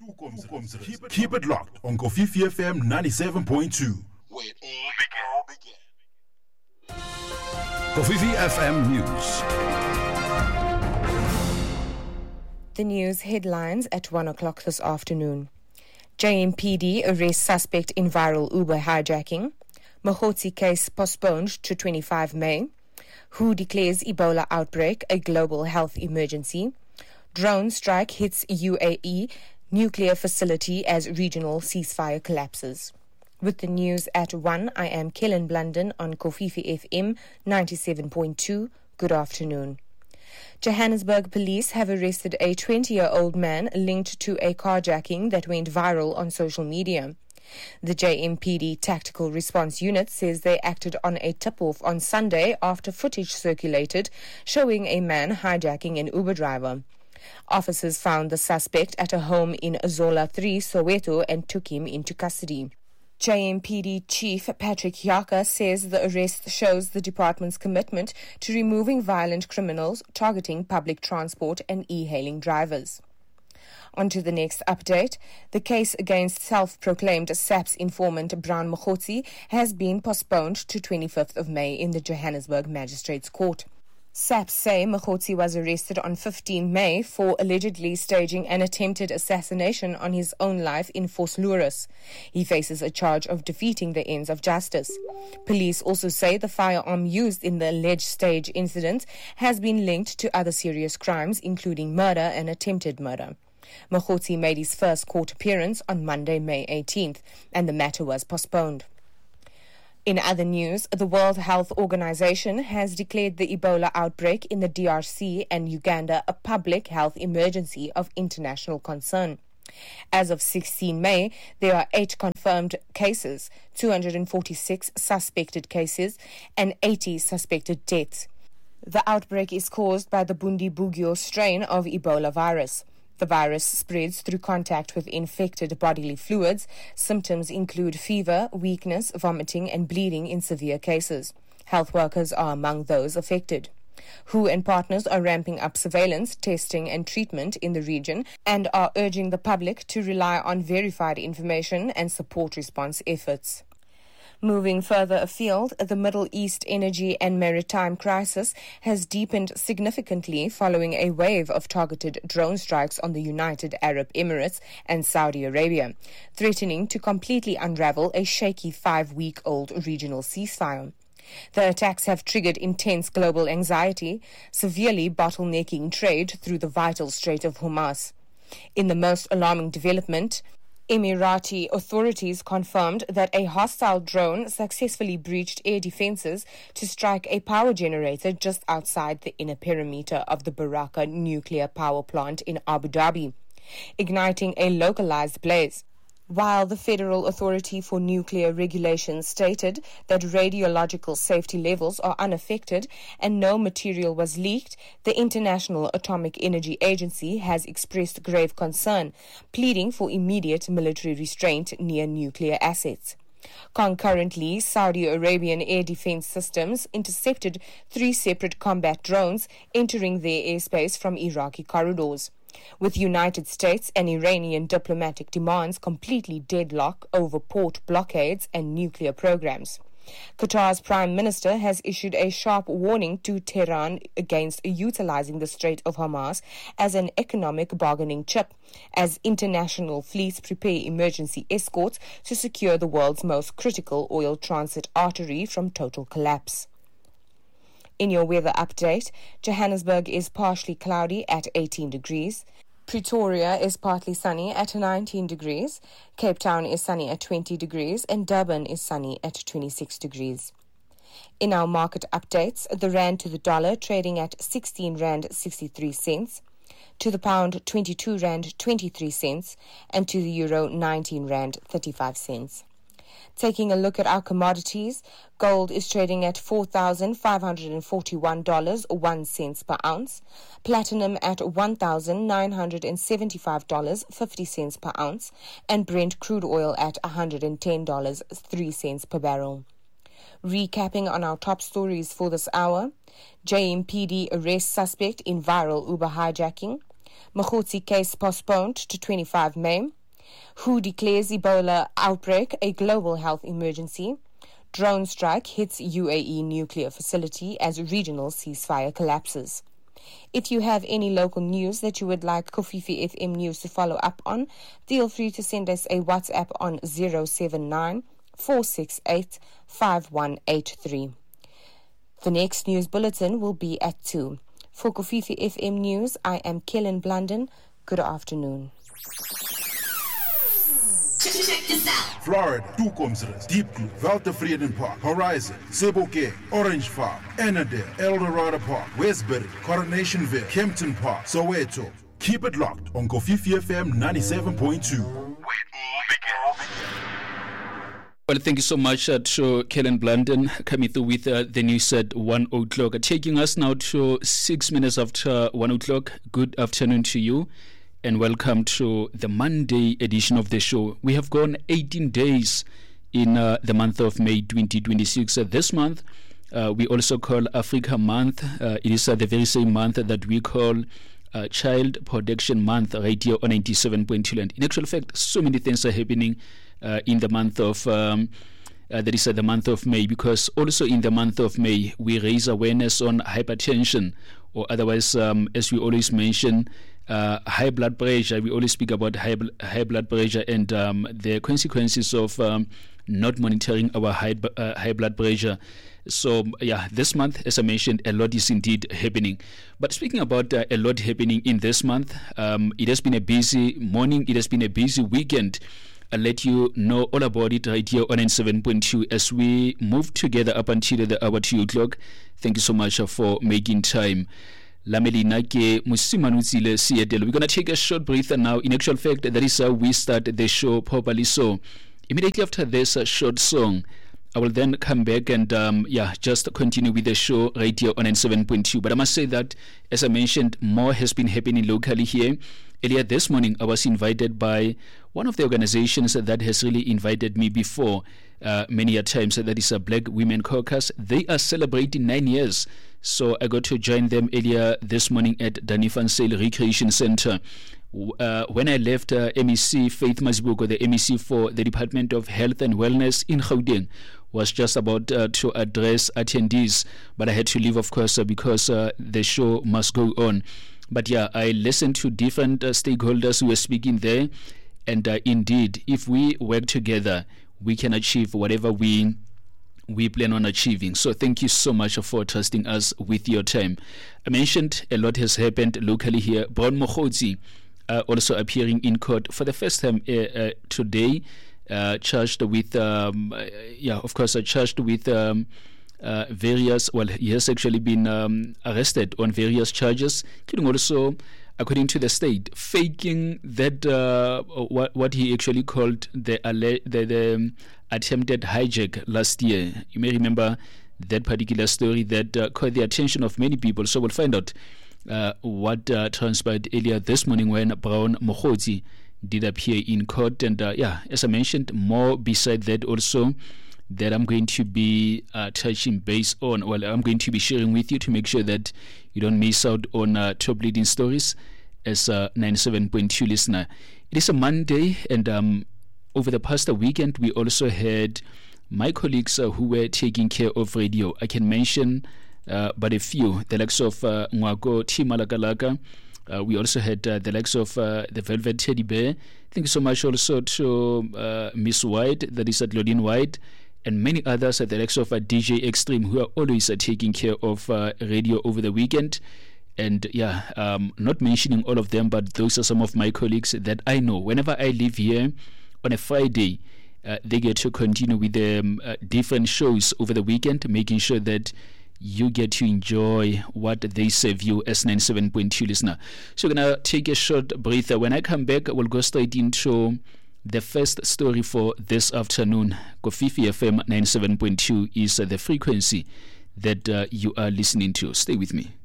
Keep it locked on Kofifi FM 97.2. Where it all began. Kofifi FM News. The news headlines at 1 o'clock this afternoon. JMPD arrests suspect in viral Uber hijacking. Mogotsi case postponed to 25 May. WHO declares Ebola outbreak a global health emergency. Drone strike hits UAE nuclear facility as regional ceasefire collapses. With the news at 1, I am Kellen Blunden on Kofifi FM 97.2. Good afternoon. Johannesburg police have arrested a 20-year-old man linked to a carjacking that went viral on social media. The JMPD Tactical Response Unit says they acted on a tip-off on Sunday after footage circulated showing a man hijacking an Uber driver. Officers found the suspect at a home in Zola 3, Soweto, and took him into custody. JMPD Chief Patrick Yaka says the arrest shows the department's commitment to removing violent criminals targeting public transport and e-hailing drivers. On to the next update. The case against self-proclaimed SAPS informant Brown Mogotsi has been postponed to 25th of May in the Johannesburg Magistrates Court. SAPS say Mogotsi was arrested on 15 May for allegedly staging an attempted assassination on his own life in Vosloorus. He faces a charge of defeating the ends of justice. Police also say the firearm used in the alleged stage incident has been linked to other serious crimes, including murder and attempted murder. Mogotsi made his first court appearance on Monday, May 18th, and the matter was postponed. In other news, the World Health Organization has declared the Ebola outbreak in the DRC and Uganda a public health emergency of international concern. As of 16 May, there are 8 confirmed cases, 246 suspected cases, and 80 suspected deaths. The outbreak is caused by the Bundibugyo strain of Ebola virus. The virus spreads through contact with infected bodily fluids. Symptoms include fever, weakness, vomiting, and bleeding in severe cases. Health workers are among those affected. WHO and partners are ramping up surveillance, testing, and treatment in the region and are urging the public to rely on verified information and support response efforts. Moving further afield, the Middle East energy and maritime crisis has deepened significantly following a wave of targeted drone strikes on the United Arab Emirates and Saudi Arabia, threatening to completely unravel a shaky 5-week-old regional ceasefire. The attacks have triggered intense global anxiety, severely bottlenecking trade through the vital Strait of Hormuz. In the most alarming development, Emirati authorities confirmed that a hostile drone successfully breached air defenses to strike a power generator just outside the inner perimeter of the Baraka nuclear power plant in Abu Dhabi, igniting a localized blaze. While the Federal Authority for Nuclear Regulation stated that radiological safety levels are unaffected and no material was leaked, the International Atomic Energy Agency has expressed grave concern, pleading for immediate military restraint near nuclear assets. Concurrently, Saudi Arabian air defense systems intercepted 3 separate combat drones entering their airspace from Iraqi corridors. With United States and Iranian diplomatic demands completely deadlocked over port blockades and nuclear programs. Qatar's Prime Minister has issued a sharp warning to Tehran against utilizing the Strait of Hormuz as an economic bargaining chip, as international fleets prepare emergency escorts to secure the world's most critical oil transit artery from total collapse. In your weather update, Johannesburg is partially cloudy at 18 degrees. Pretoria is partly sunny at 19 degrees. Cape Town is sunny at 20 degrees. And Durban is sunny at 26 degrees. In our market updates, the rand to the dollar trading at 16 rand 63 cents. To the pound, 22 rand 23 cents. And to the euro, 19 rand 35 cents. Taking a look at our commodities, gold is trading at $4,541 or 1 cent per ounce, platinum at $1,975.50 per ounce, and Brent crude oil at $110.03 per barrel. Recapping on our top stories for this hour, JMPD arrests suspect in viral Uber hijacking, Mogotsi case postponed to 25 May, WHO declares Ebola outbreak a global health emergency. Drone strike hits UAE nuclear facility as regional ceasefire collapses. If you have any local news that you would like Kofifi FM News to follow up on, feel free to send us a WhatsApp on 079 468 5183. The next news bulletin will be at 2. For Kofifi FM News, I am Kellen Blunden. Good afternoon. Check this out. Florida, Toekomsrus, Deep Blue, Valtevreden Park, Horizon, Sebokeng, Orange Farm, Ennerdale, Eldorado Park, Westbury, Coronationville, Kempton Park, Soweto. Keep it locked on Kofifi FM 97.2. Well, thank you so much to Kellen Blunden coming through with the news at 1 o'clock. Taking us now to 6 minutes after 1 o'clock. Good afternoon to you and welcome to the Monday edition of the show. We have gone 18 days in the month of May 2026. This month, we also call Africa Month. It is the very same month that we call Child Protection Month right here on 97.2 Land. In actual fact, so many things are happening in the month of that is the month of May, because also in the month of May we raise awareness on hypertension, or otherwise as we always mention, high blood pressure. We always speak about high blood pressure and the consequences of not monitoring our high blood pressure. So yeah, this month, as I mentioned, a lot is indeed happening. But speaking about a lot happening in this month, it has been a busy morning, it has been a busy weekend. I'll let you know all about it right here on 97.2 as we move together up until the hour 2 o'clock. Thank you so much for making time. We're going to take a short breather now. In actual fact, that is how we start the show properly. So immediately after this short song, I will then come back and just continue with the show right here on 97.2. But I must say that, as I mentioned, more has been happening locally here. Earlier this morning, I was invited by one of the organizations that has really invited me before many a times. That is a Black Women Caucus. They are celebrating 9 years. So I got to join them earlier this morning at Danny Van Zyl Recreation Center. When I left MEC Faith Mazibuko, the MEC for the Department of Health and Wellness in Gauteng, was just about to address attendees, but I had to leave, of course, because the show must go on. But yeah, I listened to different stakeholders who were speaking there, and indeed, if we work together, we can achieve whatever we plan on achieving. So thank you so much for trusting us with your time. I mentioned a lot has happened locally here. Brown Mokhotsi also appearing in court for the first time today, charged with various, well, he has actually been arrested on various charges, including also, according to the state, faking that what he actually called the attempted hijack last year. You may remember that particular story that caught the attention of many people. So we'll find out what transpired earlier this morning when Brown Mokhotsi did appear in court. And as I mentioned, more beside that also that I'm going to be touching base on, well, I'm going to be sharing with you to make sure that you don't miss out on top leading stories as a 97.2 listener. It is a Monday, and over the past weekend, we also had my colleagues who were taking care of radio. I can mention but a few, the likes of Ngwako Timalakalaka. We also had the likes of the Velvet Teddy Bear. Thank you so much also to Miss White, that is at Lodin White, and many others at the likes of DJ Extreme, who are always taking care of radio over the weekend. And not mentioning all of them, but those are some of my colleagues that I know. Whenever I leave here on a Friday, they get to continue with the different shows over the weekend, making sure that you get to enjoy what they serve you as 97.2 listener. So we're going to take a short breather. When I come back, we'll go straight into the first story for this afternoon. Kofifi FM 97.2 is the frequency that you are listening to. Stay with me.